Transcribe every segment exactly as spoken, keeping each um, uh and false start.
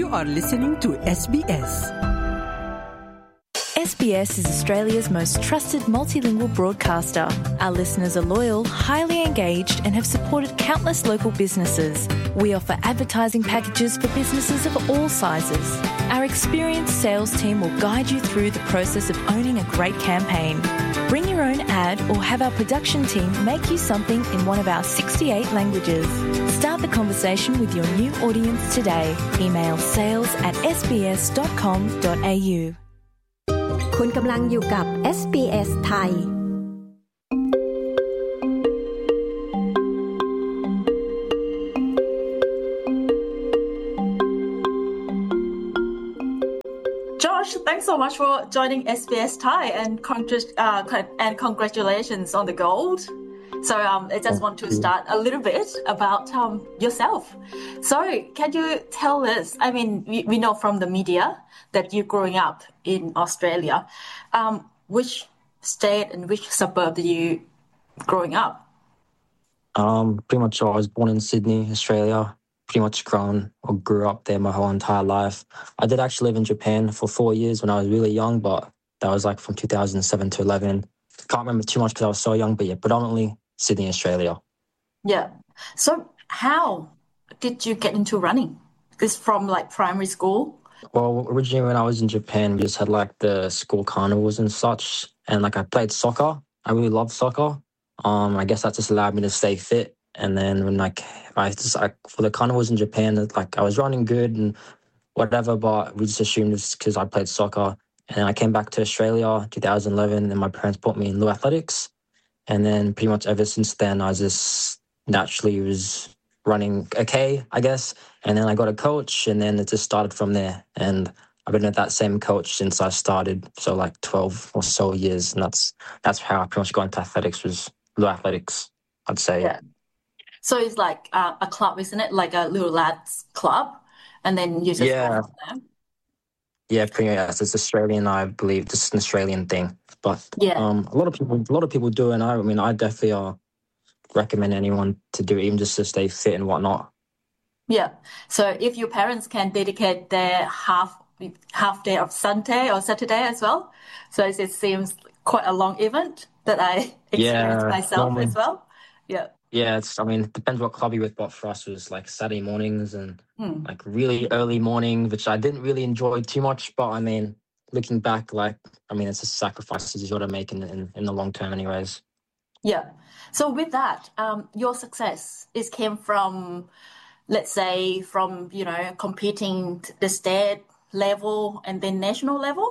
are listening to S B S. S B S is Australia's most trusted multilingual broadcaster. Our listeners are loyal, highly engaged, and have supported countless local businesses. We offer advertising packages for businesses of all sizes. Our experienced sales team will guide you through the process of owning a great campaign. Bring your own ad or have our production team make you something in one of our sixty-eight languages. Start the conversation with your new audience today. Email sales at s b s dot com dot a u คุณกำลังอยู่กับ เอส บี เอส ไทย Josh, thanks so much for joining S B S Thai and, congr- uh, and congratulations on the gold. So um, I just want to start a little bit about um, yourself. So can you tell us, I mean, we, we know from the media that you're growing up in Australia. Um, which state and which suburb did you growing up? Um, pretty much I was born in Sydney, Australia. Pretty much grown or grew up there my whole entire life. I did actually live in Japan for four years when I was really young, but that was like from two thousand seven to eleven. Can't remember too much because I was so young, but yeah, predominantly Sydney, Australia. Yeah. So how did you get into running? Is from like primary school? Well, originally when I was in Japan, we just had like the school carnivals and such, and like I played soccer. I really loved soccer. Um, I guess that just allowed me to stay fit. And then when like I just like for the carnivals in Japan, like I was running good and whatever, but we just assumed it's because I played soccer. And then I came back to Australia two thousand eleven, and my parents put me in Loo Athletics. And then pretty much ever since then, I just naturally was running okay, I guess. And then I got a coach, and then it just started from there. And I've been with that same coach since I started, so like twelve or so years. And that's that's how I pretty much got into athletics, was Loo Athletics, I'd say. Yeah. So it's like uh, a club, isn't it? Like a little lads club, and then you just yeah. go from there. Yeah, pretty much. It's Australian, I believe, just an Australian thing. But Yeah. um, a lot of people, a lot of people do, and I, I mean, I definitely uh, recommend anyone to do it, even just to stay fit and whatnot. Yeah. So if your parents can dedicate their half half day of Sunday or Saturday as well, so it, it seems quite a long event that I experienced Yeah, myself normally, as well. Yeah. yeah. It's, I mean, it depends what club you're with, but for us it was like Saturday mornings and Hmm. like really early morning, which I didn't really enjoy too much. But I mean, looking back, like I mean, it's just sacrifices you got to make in, in in the long term, anyways. Yeah. So with that, um, your success is came from, let's say, from you know competing the state level and then national level.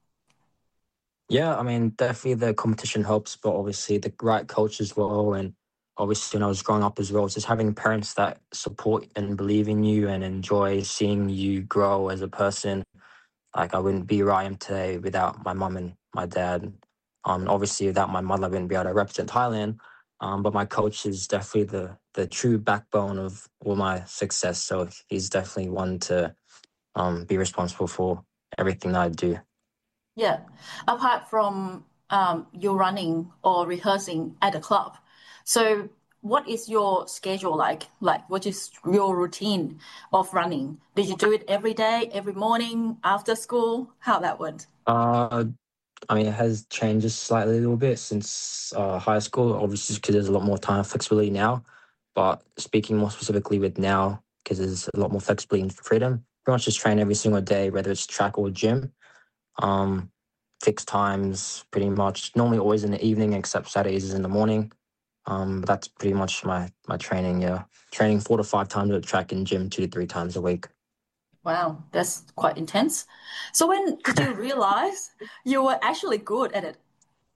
Yeah, I mean, definitely the competition helps, but obviously the right coach as well. And obviously when I was growing up as well, it's just having parents that support and believe in you and enjoy seeing you grow as a person. Like I wouldn't be where I am today without my mum and my dad. Um, obviously without my mother, I wouldn't be able to represent Thailand. Um, but my coach is definitely the the true backbone of all my success. So he's definitely one to um, be responsible for everything that I do. Yeah. Apart from um, your running or rehearsing at a club, so what is your schedule like? Like, what is your routine of running? Did you do it every day, every morning, after school? How that went? Uh, I mean, it has changed slightly a little bit since uh, high school, obviously because there's a lot more time and flexibility now. But speaking more specifically with now, because there's a lot more flexibility and freedom, pretty much just train every single day, whether it's track or gym. Um, fixed times, pretty much. Normally always in the evening, except Saturdays is in the morning. Um, but that's pretty much my my training. Yeah, training four to five times at the track and gym two to three times a week. Wow, that's quite intense. So when did you realize you were actually good at it?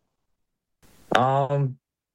Um,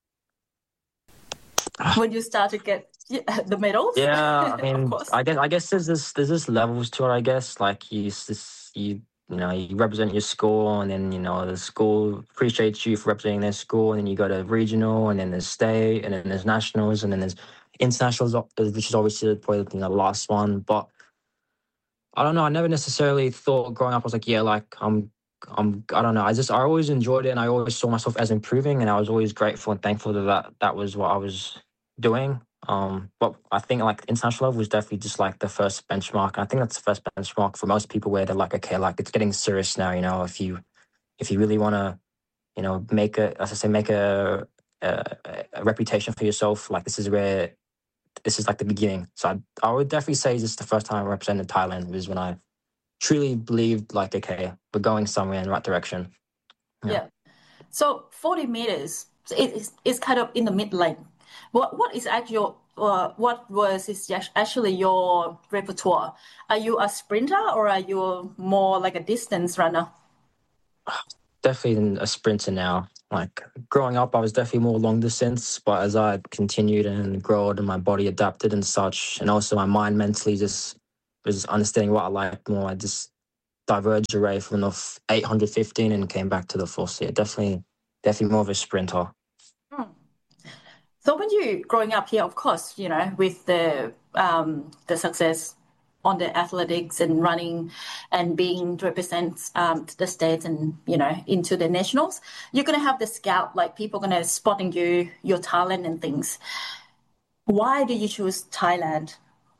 When you start to get yeah, the medals? yeah, I Of mean, course. I guess I guess there's this there's this levels to it. I guess like you s- this you you know you represent your school, and then you know the school appreciates you for representing their school, and then you go to regional, and then there's state, and then there's nationals, and then there's internationals, which is obviously probably you know, the last one. But I don't know. I never necessarily thought growing up I was like, yeah, like I'm I'm I don't know. I just I always enjoyed it, and I always saw myself as improving, and I was always grateful and thankful that that, that was what I was doing. Um, but I think like international level was definitely just like the first benchmark. And I think that's the first benchmark for most people where they're like, okay, like it's getting serious now. You know, if you if you really want to, you know, make a, as I say, make a, a a reputation for yourself, like this is where this is like the beginning. So I I would definitely say just the first time I represented Thailand was when I truly believed like, okay, we're going somewhere in the right direction. Yeah. yeah. So forty meters, it is it's kind of in the mid lane. What what is actually your uh, what was is actually your repertoire? Are you a sprinter or are you more like a distance runner? Definitely a sprinter now. Like growing up, I was definitely more long distance, but as I continued and growed and my body adapted and such, and also my mind mentally just was understanding what I liked more, I just diverged away from the eight hundred fifteen and came back to the four C. Definitely, definitely more of a sprinter. Hmm. So when you growing up here, of course, you know, with the um, the success on the athletics and running and being represents um, the states and, you know, into the nationals, you're going to have the scout, like people going to spotting you, your talent and things. Why do you choose Thailand?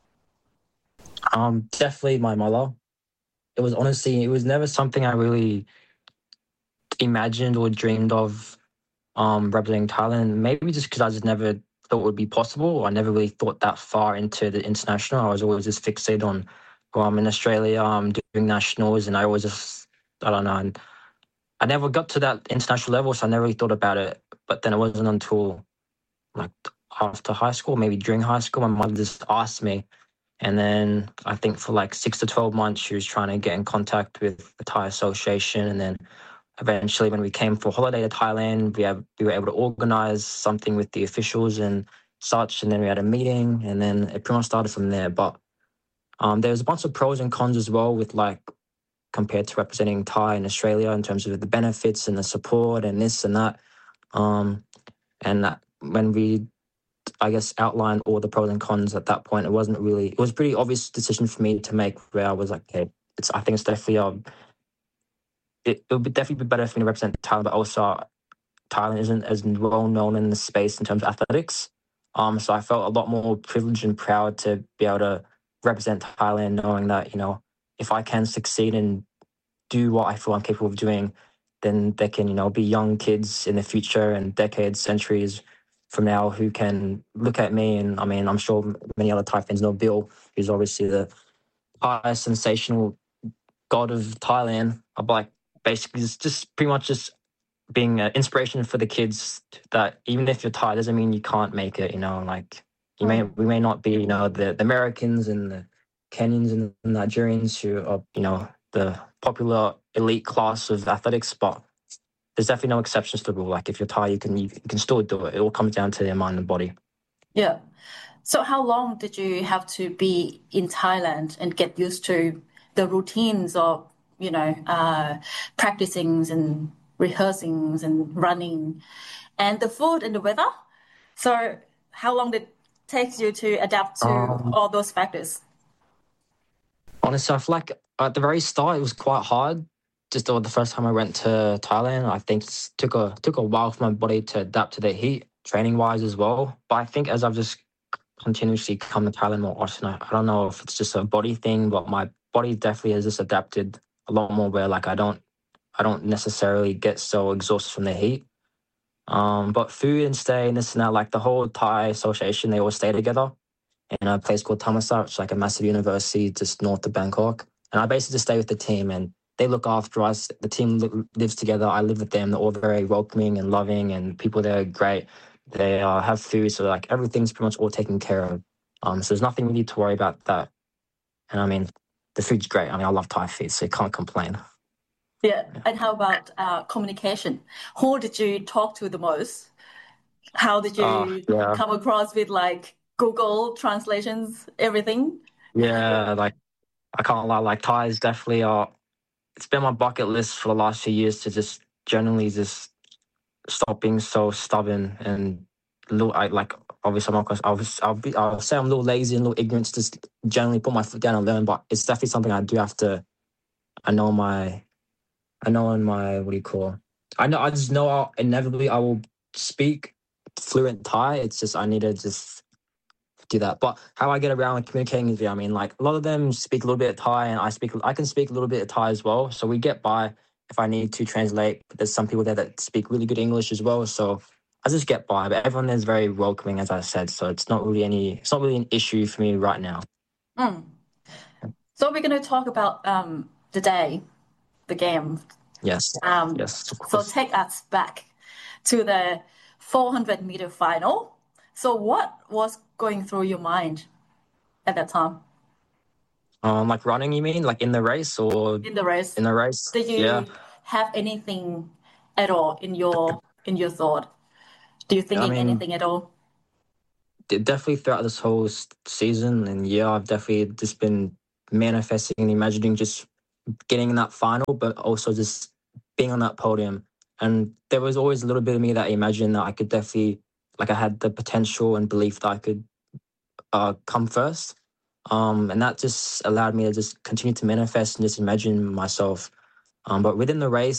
Um, definitely my mother. It was honestly, it was never something I really imagined or dreamed of um, representing Thailand. Maybe just because I just never thought it would be possible. I never really thought that far into the international. I was always just fixated on, well, I'm in Australia, I'm doing nationals, and I always just, I don't know. And I never got to that international level, so I never really thought about it. But then it wasn't until like after high school, maybe during high school, my mother just asked me. And then I think for like six to twelve months, she was trying to get in contact with the Thai Association. And then eventually when we came for holiday to Thailand, we, have, we were able to organize something with the officials and such. And then we had a meeting and then it pretty much started from there. But um, there's a bunch of pros and cons as well with like compared to representing Thai in Australia in terms of the benefits and the support and this and that. Um, and that, when we, I guess, outlined all the pros and cons at that point, it wasn't really, it was a pretty obvious decision for me to make where I was like, okay, it's, I think it's definitely, um, it, it would definitely be better for me to represent Thailand, but also Thailand isn't as well known in the space in terms of athletics. Um, so I felt a lot more privileged and proud to be able to represent Thailand, knowing that, you know, if I can succeed and do what I feel I'm capable of doing, then there can, you know, be young kids in the future and decades, centuries from now who can look at me. And I mean, I'm sure many other Thai fans know Bill, who's obviously the Thai sensational god of Thailand. I'm like, basically just, just pretty much just being an inspiration for the kids that even if you're Thai doesn't mean you can't make it, you know, like you may, we may not be, you know, the, the Americans and the Kenyans and the Nigerians who are, you know, the popular elite class of athletics, but there's definitely no exceptions to the rule. Like if you're Thai, you can you can still do it. It all comes down to your mind and body. Yeah. So how long did you have to be in Thailand and get used to the routines of, you know, uh, practicing and rehearsing and running and the food and the weather? So how long did it take you to adapt to um, all those factors? Honestly, I feel like at the very start, it was quite hard. Just the first time I went to Thailand, I think it took a took a while for my body to adapt to the heat, training wise as well. But I think as I've just continuously come to Thailand more often, I, I don't know if it's just a body thing, but my body definitely has just adapted a lot more. Where like I don't I don't necessarily get so exhausted from the heat. Um, but food and stay and this and that, like the whole Thai association, they all stay together in a place called Thammasat, which is like a massive university just north of Bangkok. And I basically just stay with the team and they look after us. The team li- lives together. I live with them. They're all very welcoming and loving, and people there are great. They uh, have food, so like everything's pretty much all taken care of. Um, so there's nothing really to worry about that. And I mean, the food's great. I mean, I love Thai food, so you can't complain. Yeah. And how about uh, communication? Who did you talk to the most? How did you uh, yeah. come across with like Google translations, everything? Yeah, like I can't lie, like Thai is definitely uh it's been my bucket list for the last few years to just generally just stop being so stubborn and little. I like obviously I'm not. I'll, I'll be. I'll say I'm a little lazy and a little ignorant to just generally put my foot down and learn. But it's definitely something I do have to. I know my. I know in my what do you call? I know. I just know I'll, inevitably I will speak fluent Thai. It's just I need to just do that. But how I get around with communicating with you, I mean, like a lot of them speak a little bit of Thai, and I speak, I can speak a little bit of Thai as well. So we get by if I need to translate. But there's some people there that speak really good English as well. So I just get by. But everyone is very welcoming, as I said. So it's not really any, it's not really an issue for me right now. Mm. So we're going to talk about um, the day, the game. Yes. Um, yes. So take us back to the four hundred meter final. So what was going through your mind at that time? Um, like running, you mean, like in the race or in the race? In the race, did you yeah. have anything at all in your in your thought? Do you thinking I mean, anything at all? Definitely throughout this whole season and year, I've definitely just been manifesting and imagining just getting in that final, but also just being on that podium. And there was always a little bit of me that imagined that I could definitely, like I had the potential and belief that I could uh, come first. Um, and that just allowed me to just continue to manifest and just imagine myself. Um, but within the race,